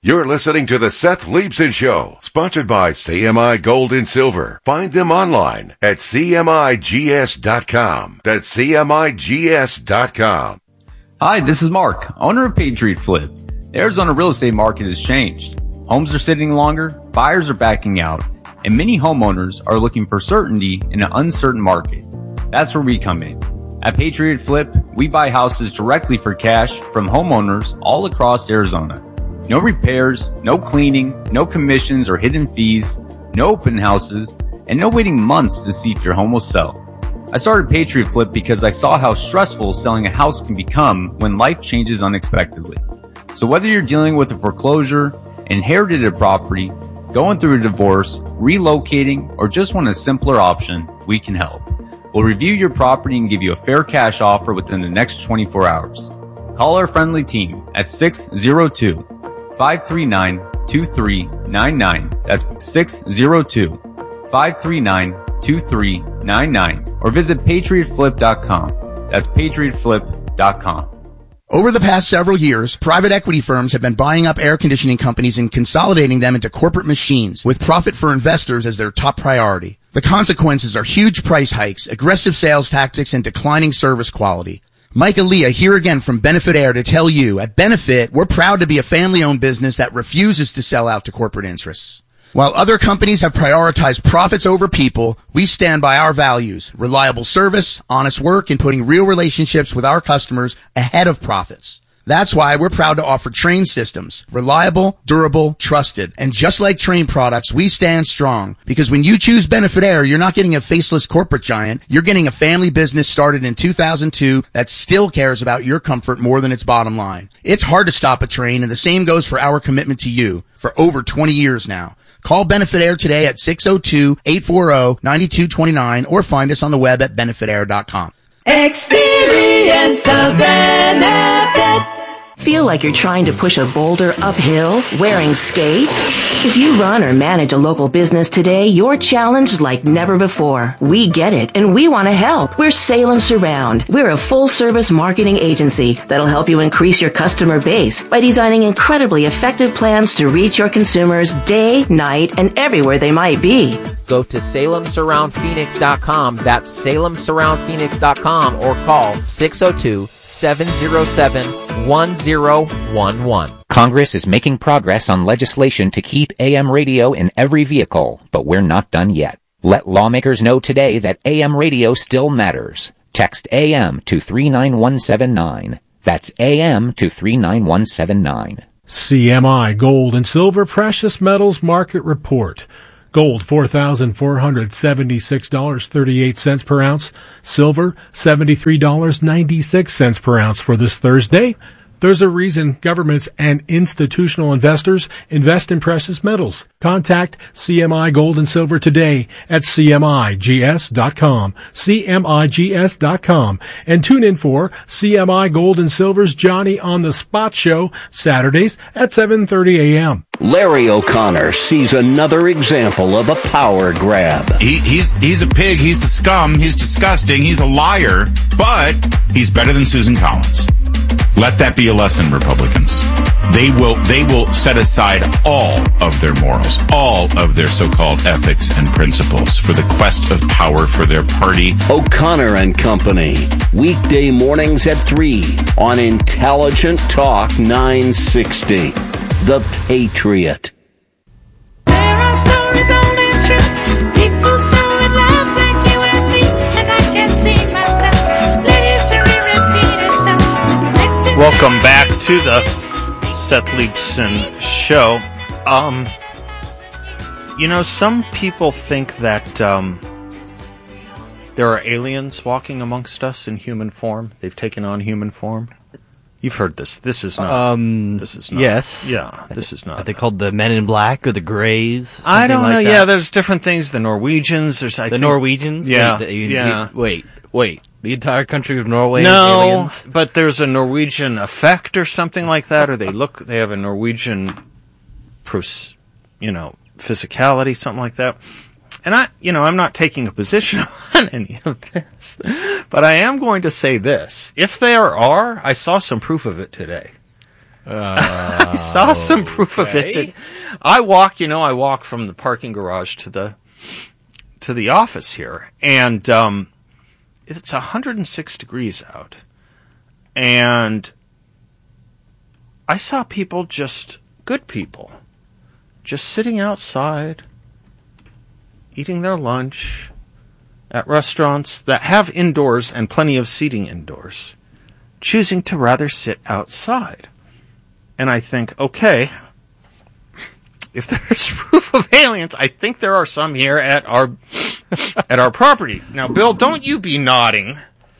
You're listening to the Seth Leibson Show, sponsored by CMI Gold and Silver. Find them online at CMIGS.com. That's CMIGS.com. Hi, this is Mark, owner of Patriot Flip. The Arizona real estate market has changed. Homes are sitting longer, buyers are backing out, and many homeowners are looking for certainty in an uncertain market. That's where we come in. At Patriot Flip, we buy houses directly for cash from homeowners all across Arizona. No repairs, no cleaning, no commissions or hidden fees, no open houses, and no waiting months to see if your home will sell. I started Patriot Flip because I saw how stressful selling a house can become when life changes unexpectedly. So whether you're dealing with a foreclosure, inherited a property, going through a divorce, relocating, or just want a simpler option, we can help. We'll review your property and give you a fair cash offer within the next 24 hours. Call our friendly team at 602-539-2399. That's 602-539-2399. Or visit patriotflip.com. That's patriotflip.com. Over the past several years, private equity firms have been buying up air conditioning companies and consolidating them into corporate machines with profit for investors as their top priority. The consequences are huge price hikes, aggressive sales tactics, and declining service quality. Mike Aaliyah here again from Benefit Air to tell you, at Benefit, we're proud to be a family-owned business that refuses to sell out to corporate interests. While other companies have prioritized profits over people, we stand by our values: reliable service, honest work, and putting real relationships with our customers ahead of profits. That's why we're proud to offer Trane systems. Reliable, durable, trusted. And just like Trane products, we stand strong. Because when you choose Benefit Air, you're not getting a faceless corporate giant. You're getting a family business started in 2002 that still cares about your comfort more than its bottom line. It's hard to stop a Trane, and the same goes for our commitment to you for over 20 years now. Call Benefit Air today at 602-840-9229 or find us on the web at benefitair.com. Experience the benefit. Feel like you're trying to push a boulder uphill wearing skates? If you run or manage a local business today, you're challenged like never before. We get it, and we want to help. We're Salem Surround. We're a full-service marketing agency that'll help you increase your customer base by designing incredibly effective plans to reach your consumers day, night, and everywhere they might be. Go to SalemSurroundPhoenix.com. That's SalemSurroundPhoenix.com or call 602-707-1011. Congress is making progress on legislation to keep AM radio in every vehicle, but we're not done yet. Let lawmakers know today that AM radio still matters. Text AM to 39179. That's AM to 39179. CMI Gold and Silver Precious Metals Market Report. Gold, $4,476.38 per ounce. Silver, $73.96 per ounce for this Thursday. There's a reason governments and institutional investors invest in precious metals. Contact CMI Gold and Silver today at CMIGS.com, CMIGS.com, and tune in for CMI Gold and Silver's Johnny on the Spot show Saturdays at 7:30 a.m. Larry O'Connor sees another example of a power grab. He's a pig, he's a scum, he's disgusting, he's a liar, but he's better than Susan Collins. Let that be a lesson, Republicans. They will set aside all of their morals, all of their so-called ethics and principles for the quest of power for their party. O'Connor and Company, weekday mornings at 3 on Intelligent Talk 960. The Patriot. There are stories only true. People so in love like you and me, and I can't see myself. Let history repeat itself. Welcome back to the Seth Leibson Show. Some people think that there are aliens walking amongst us in human form. They've taken on human form. You've heard this. This is not. This is not. Yes. Yeah. This is not. Are they called the Men in Black or the Greys? I don't know. Like Yeah, there's different things. The Norwegians. There's Norwegians. Yeah. Wait. The entire country of Norway. No, aliens? But there's a Norwegian effect or something like that, or they have a Norwegian, physicality, something like that. And I'm not taking a position on any of this, but I am going to say this. If there are, I saw some proof of it today. I I saw some proof of it. I walk from the parking garage to the office here, and it's 106 degrees out, and I saw people, just good people, just sitting outside, eating their lunch at restaurants that have indoors and plenty of seating indoors, choosing to rather sit outside. And I think, okay, if there's proof of aliens, I think there are some here at our property. Now, Bill, don't you be nodding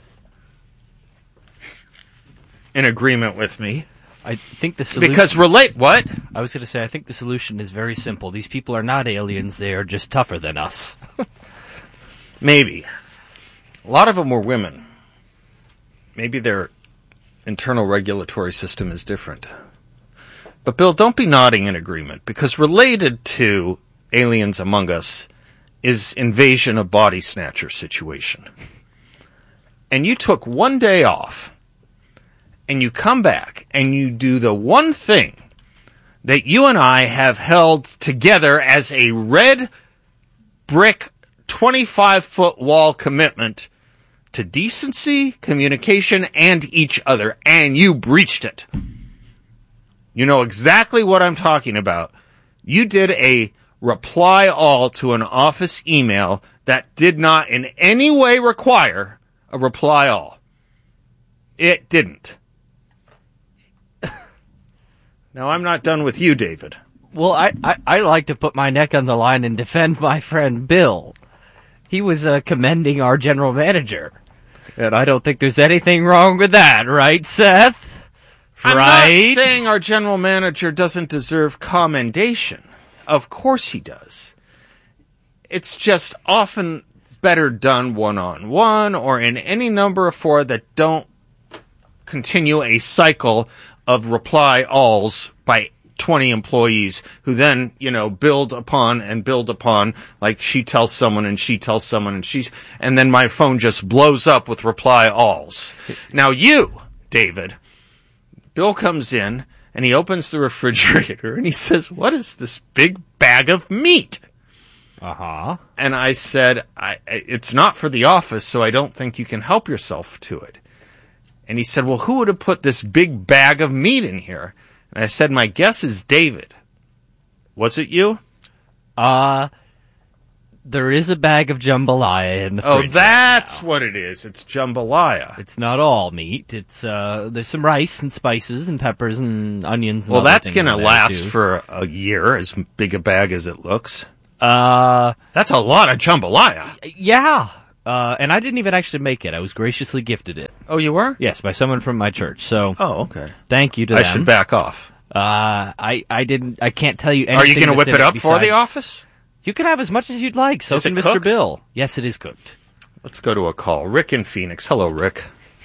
in agreement with me. I think the solution... Because what? I was going to say, I think the solution is very simple. These people are not aliens. They are just tougher than us. Maybe. A lot of them were women. Maybe their internal regulatory system is different. But, Bill, don't be nodding in agreement, because related to Aliens Among Us is Invasion of Body Snatcher situation. And you took one day off, and you come back, and you do the one thing that you and I have held together as a red brick 25-foot wall commitment to decency, communication, and each other, and you breached it. You know exactly what I'm talking about. You did a reply all to an office email that did not in any way require a reply all. It didn't. Now, I'm not done with you, David. Well, I like to put my neck on the line and defend my friend Bill. He was commending our general manager. And I don't think there's anything wrong with that, right, Seth? I'm right? not saying our general manager doesn't deserve commendation. Of course he does. It's just often better done one-on-one or in any number of four that don't continue a cycle of reply alls by 20 employees who then, build upon, like she tells someone and she tells someone and then my phone just blows up with reply alls. Now you, David, Bill comes in and he opens the refrigerator and he says, "What is this big bag of meat?" Uh-huh. And I said, it's not for the office, so I don't think you can help yourself to it. And he said, "Well, who would have put this big bag of meat in here?" And I said, "My guess is David." Was it you? There is a bag of jambalaya in the fridge. Oh, that's what it is. It's jambalaya. It's not all meat. It's there's some rice and spices and peppers and onions. And well, that's going to last for a year, as big a bag as it looks. That's a lot of jambalaya. Yeah. And I didn't even actually make it. I was graciously gifted it. Oh, you were? Yes, by someone from my church. So. Oh, okay. Thank you to them. I should back off. I can't tell you anything. Are you going to whip it up for the office? You can have as much as you'd like. So can Mr. Cooked? Bill. Yes, it is cooked. Let's go to a call. Rick in Phoenix. Hello, Rick.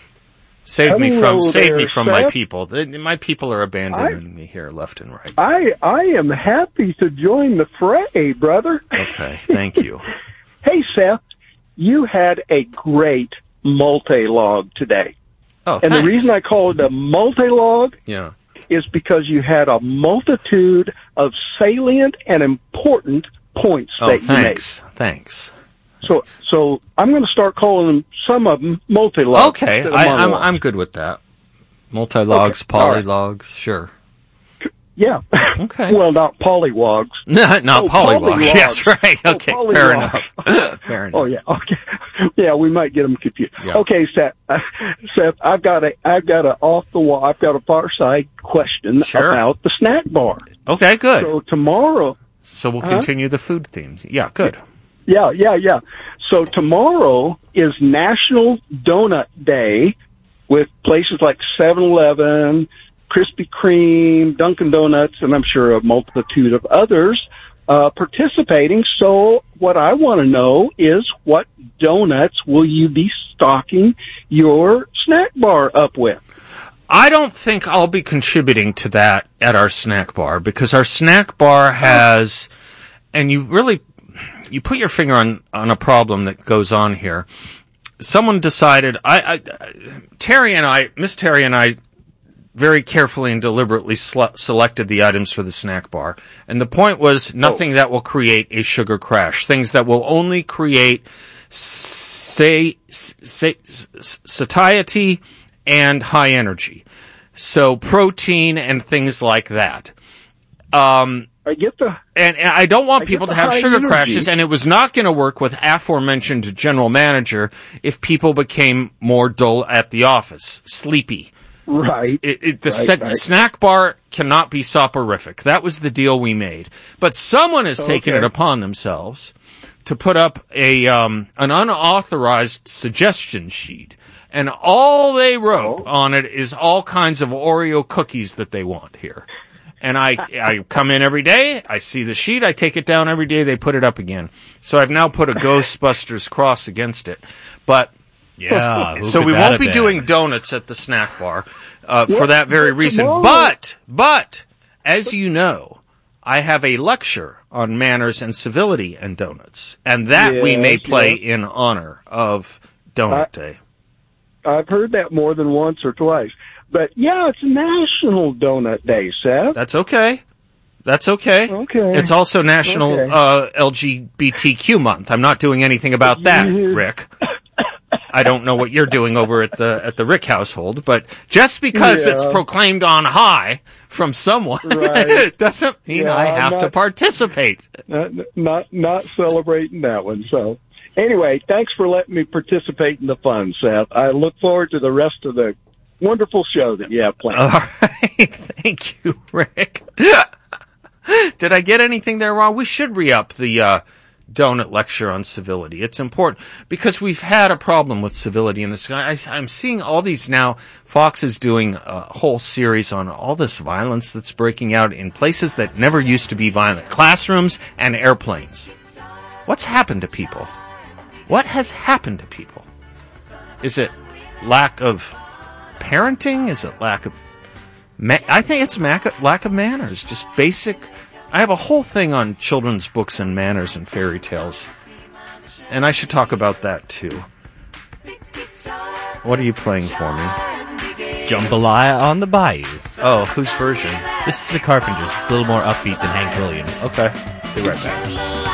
Save me from my people. My people are abandoning me here left and right. I am happy to join the fray, brother. Okay, thank you. Hey, Seth, you had a great multi-log today. Oh, and thanks. the reason I call it a multi-log is because you had a multitude of salient and important points that you made. Thanks. So I'm going to start calling them, some of them, multi-logs. Okay, I'm good with that. Multi-logs, polylogs, sure. Yeah. Okay. Well, not polywogs. Not polywogs. Yes, right. Okay, fair enough. Fair enough. Oh, yeah. Okay. Yeah, we might get them confused. Yeah. Okay, Seth, I've got a off the wall. I've got a far side question about the snack bar. Okay, good. So tomorrow. So we'll continue the food themes. Yeah, good. Yeah. So tomorrow is National Donut Day with places like 7-Eleven, Krispy Kreme, Dunkin' Donuts, and I'm sure a multitude of others participating. So what I want to know is, what donuts will you be stocking your snack bar up with? I don't think I'll be contributing to that at our snack bar, because our snack bar has, and you put your finger on a problem that goes on here. Someone decided, Miss Terry and I very carefully and deliberately selected the items for the snack bar. And the point was nothing that will create a sugar crash. Things that will only create satiety and high energy. So protein and things like that. I get the... And I don't want people to have sugar energy. crashes, and it was not going to work with aforementioned general manager if people became more dull at the office, sleepy. Right. Snack bar cannot be soporific. That was the deal we made. But someone has taken it upon themselves to put up an unauthorized suggestion sheet. And all they wrote on it is all kinds of Oreo cookies that they want here. And I come in every day, I see the sheet, I take it down every day, they put it up again. So I've now put a Ghostbusters cross against it. But so we won't be doing donuts at the snack bar for that very reason. But as you know, I have a lecture on manners and civility and donuts, and that we may play in honor of Donut Day. I've heard that more than once or twice. But, it's National Donut Day, Seth. That's okay. Okay. It's also National LGBTQ Month. I'm not doing anything about that, Rick. I don't know what you're doing over at the Rick household, but just because it's proclaimed on high from someone doesn't mean I have to participate. Not celebrating that one. So, anyway, thanks for letting me participate in the fun, Seth. I look forward to the rest of the wonderful show that you have planned. All right. Thank you, Rick. Did I get anything there wrong? We should re-up the donut lecture on civility. It's important because we've had a problem with civility in this. I'm seeing all these now. Fox is doing a whole series on all this violence that's breaking out in places that never used to be violent. Classrooms and airplanes. What's happened to people? What has happened to people? Is it lack of parenting? Is it lack of... I think it's lack of manners. Just basic... I have a whole thing on children's books and manners and fairy tales. And I should talk about that, too. What are you playing for me? Jambalaya on the Bayous. Oh, whose version? This is the Carpenters. It's a little more upbeat than Hank Williams. Okay. Be right back.